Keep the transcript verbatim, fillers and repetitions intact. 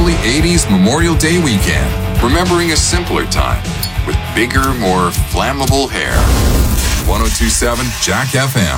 early eighties Memorial Day weekend, remembering a simpler time with bigger, more flammable hair. ten twenty-seven Jack F M.